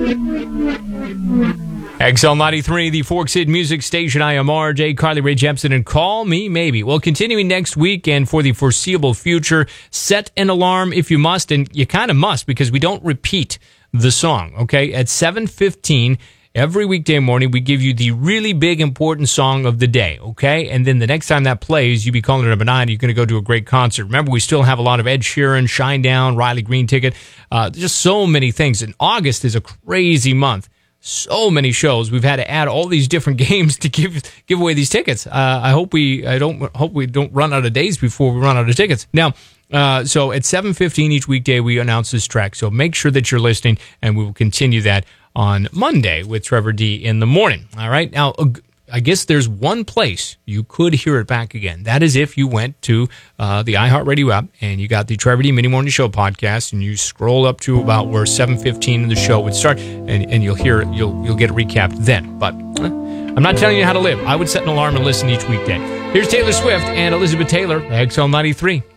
XL93, the Forks Hit Music Station. I am RJ, Carly Rae Jepsen, and Call Me Maybe. Well, continuing next week and for the foreseeable future, set an alarm if you must, and you kind of must because we don't repeat the song, okay? At 7:15 every weekday morning, we give you the really big, important song of the day, okay? And then the next time that plays, you be calling it number 9, you're going to go to a great concert. Remember, we still have a lot of Ed Sheeran, Shinedown, Riley Green ticket, just so many things. And August is a crazy month. So many shows. We've had to add all these different games to give away these tickets. I hope we don't run out of days before we run out of tickets. Now, so at 7:15 each weekday, we announce this track. So make sure that you're listening, and we will continue that on Monday with Trevor D in the morning. All right. Now, I guess there's one place you could hear it back again. That is if you went to the iHeartRadio app and you got the Trevor D Mini Morning Show podcast, and you scroll up to about where 7:15 in the show would start, and you'll hear it. You'll get it recapped then. But I'm not telling you how to live. I would set an alarm and listen each weekday. Here's Taylor Swift and Elizabeth Taylor, XL93.